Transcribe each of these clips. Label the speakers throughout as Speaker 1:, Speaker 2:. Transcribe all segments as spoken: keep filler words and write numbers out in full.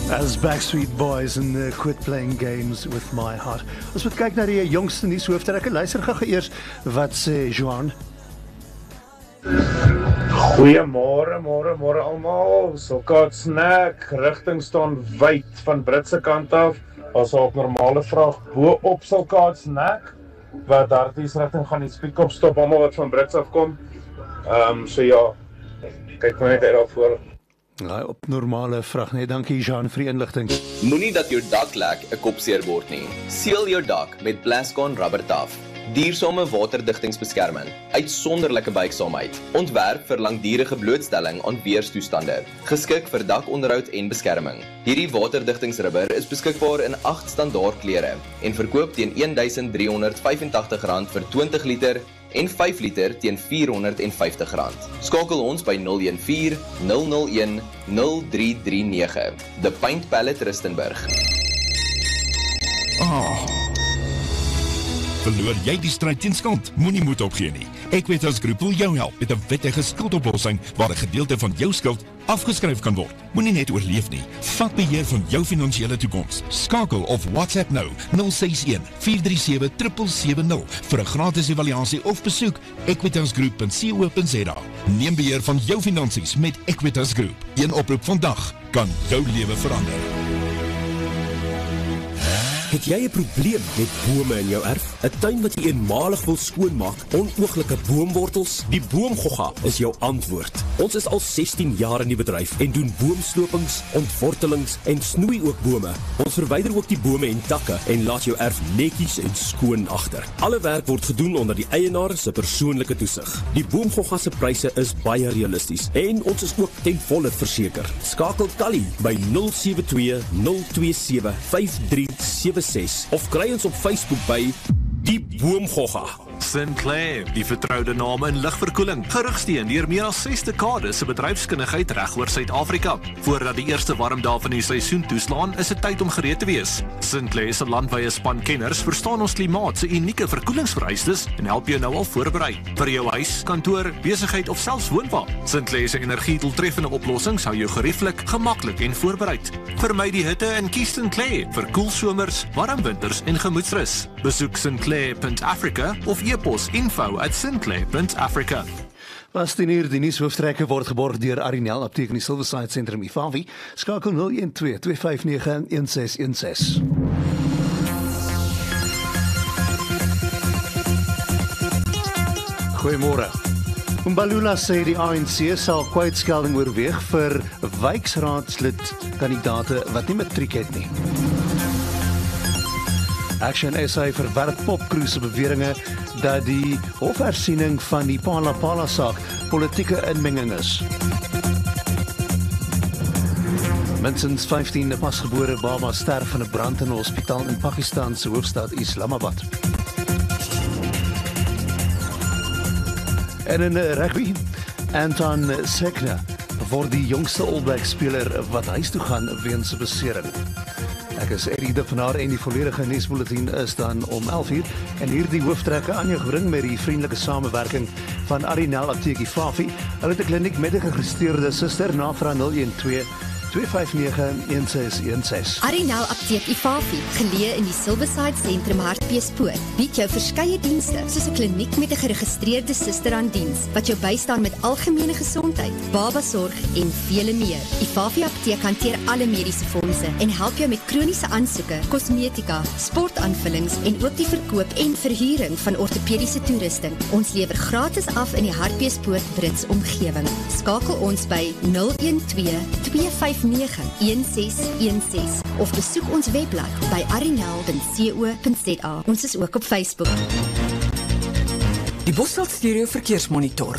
Speaker 1: As Backstreet Boys and uh, quit playing games with my heart. Ons moet kyk na die jongste nuus hooftrekke. Luister gou eers wat sê Johan.
Speaker 2: Goeiemôre, môre, môre almal. Sulkaat snack, rigting staan wyd van Britse kant af. As op normale vraag bo op Sulkaat snack, wat daardie rigting gaan die speak op stop almal wat van Brits afkom. Ehm um, so ja, kyk maar net uit daarvoor.
Speaker 1: Ja, op normale vraag, nee, dankie Jean vir die inligting.
Speaker 3: Moenie dat jou dak lek 'n kopseer word nie. Seël jou dak met Plascon rubber taf. Duursame waterdigtingsbeskerming, uitsonderlike buigsaamheid, ontwerp vir langdurige blootstelling aan weerstoestande, geskik vir dakonderhoud en beskerming. Hierdie waterdigtingsrubber is beskikbaar in agt standaard kleure en verkoop teen een duisend drie honderd vyfentagtig rand vir twintig liter en vyf liter teen vier honderd vyftig rand. Skakel ons by nul een vier, nul nul een, nul drie drie nege. The Paint Palette Rustenburg.
Speaker 4: Ah. Verloor jy die stryd teen skuld? Moenie moed opgee nie. Equitas Groep wil jou help met 'n wettige skuldoplossing waar 'n gedeelte van jou skuld afgeskryf kan word. Moenie net oorleef nie. Vat beheer van jou finansiële toekoms. Skakel of WhatsApp nou nul ses een, vier drie sewe, sewe sewe nul vir 'n gratis evaluasie of besoek equitas group punt co punt za. Neem beheer van jou finansies met Equitas Groep. Een oproep vandag kan jou lewe verander.
Speaker 5: Het jy 'n probleem met bome in jou erf? 'n Tuin wat jy eenmalig wil skoonmaak, onooglike boomwortels? Die Boomgogga is jou antwoord. Ons is al sestien jaar in die bedryf en doen boomslopings, ontwortelings en snoei ook bome. Ons verwyder ook die bome en takke en laat jou erf netjies en skoon agter. Alle werk word gedoen onder die eienaar se persoonlike toesig. Die Boomgogga se pryse is baie realisties en ons is ook ten volle verseker. Skakel Kali by nul sewe twee, nul twee sewe, vyf drie sewe ses of kry ons op Facebook by Die Boomgogga.
Speaker 6: Sinclair, die vertroude naam in ligverkoeling, gerigsteen deur meer as ses dekades se bedryfskundigheid reg oor Suid-Afrika. Voordat die eerste warm dae van die seisoen toeslaan, is dit tyd om gereed te wees. Sinclair se landwyse span kenners verstaan ons klimaat se unieke verkoelingsvereistes en help jou nou al voorberei vir jou huis, kantoor, besigheid of selfs woonwa. Sinclair se energiedoeltreffende oplossings hou jou gerieflik, gemaklik en voorbereid. Vermy die hitte en kies Sinclair vir koel somers, warm winters en gemoedsrus. Besoek sinclair punt africa of e-pos info at sinclair punt africa.
Speaker 1: Was tien uur, die nuushooftrekke word geborg deur Arinel Apteek in die Silverside Sentrum I F A V I. Skakel nul een twee, twee vyf nege, een ses een ses. Goeiemôre. Mbalula sê die A N C sal kwytskelding oorweeg vir wijkraadslid kandidaate wat nie matriek het nie. Action S A verwerp Popcrew se beweringe dat die hofhersiening van die Phala-Phala saak politieke inmenging is. Minstens vyftien pasgebore babas sterf van 'n brand in 'n hospitaal in Pakistan se hoofstad Islamabad. En in rugby, Anton Sekna word die jongste All Black speler wat huis toe gaan weens 'n besering. Ek is Eddie de Venaar en die volledige nuusbulletin is dan om elf uur en hierdie hooftrekke aan jou gebring met die vriendelike samewerking van Arinel Apteek I F A V I. Hulle het 'n kliniek met 'n geregistreerde suster, navraag nul een twee, twee vyf nege, een ses een ses.
Speaker 7: Arinel Apteek I F A V I, geleë in die Silverside Sentrum Hartbeespoort, bied jou verskeie dienste soos 'n kliniek met 'n geregistreerde suster aan diens wat jou bystaan met algemene gesondheid, babasorg en vele meer. I F A V I Apteek hanteer alle mediese fondse en help jou met kroniese aansoeke, kosmetika, sportaanvullings en ook die verkoop en verhuuring van ortopediese toerusting. Ons lewer gratis af in die Hartbeespoort Brits omgewing. Skakel ons by nul een twee, twee vyf nege, een ses een ses of besoek ons webblad by arinel punt co punt za. Ons is ook op Facebook.
Speaker 8: Die Bosveld Stereo Verkeersmonitor.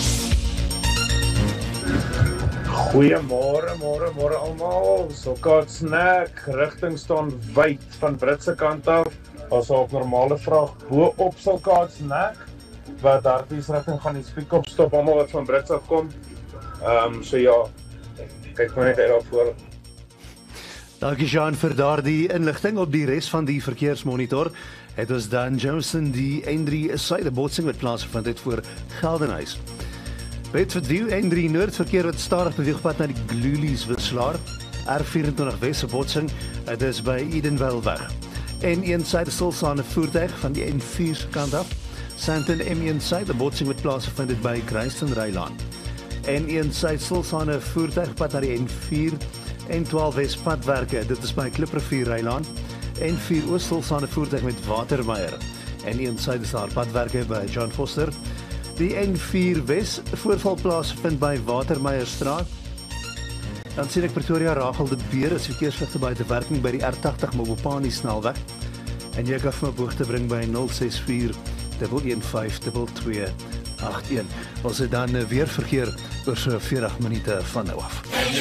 Speaker 2: Goeiemôre, môre, môre almal. Sulkaat snack, rigting staan wyd van Britse kant af. As op normale vraag bo op Sulkaat snack, wat daardie rigting gaan die speak op stop almal wat van Brits afkom. Ehm um, so ja, kyk maar net uit daarvoor.
Speaker 1: Dankie Jean vir daardie inligting op die res van die verkeersmonitor. Het ons dan Johnson die N drie suide botsing wat plaasgevind het voor Geldenhuys. Bedford View N drie Noord verkeer wat stadig beweeg pad na die Glulies Wisselaar. R vyerentwintig Wes botsing, dit is by Edenvale weg. N een syde stilstaande voertuig van die N vier se kant af. Sandton M een syde botsing met plaasgevind het by Grayston Rylaan. N een syde stilstaande voertuig pad na die N vier, N twaalf Wes padwerke, dit is by Kliprivier Rylaan. N vier oos stilstaande voertuig met Watermeyer. N een syde is daar padwerke by John Foster. Die N vier Wes voorval plaasvind by Watermeyerstraat. Dan sien ek Pretoria Rachel de Beer is verkeersligte buite werking by die R agtig Mobopani snelweg. En jy kan vir my boog te bring by nul ses vier een een vyf twee twee agt een. Ons het dan weer verkeer oor so veertig minute van nou af.